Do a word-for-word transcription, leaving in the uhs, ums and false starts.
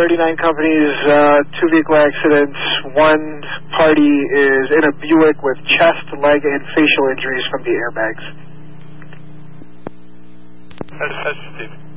thirty-nine companies, uh, two vehicle accidents. One party is in a Buick with chest, leg, and facial injuries from the airbags. That's, that's Steve.